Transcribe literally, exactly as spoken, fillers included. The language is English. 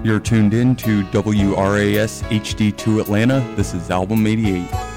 You're tuned in to W R A S H D two Atlanta. This is Album eighty-eight.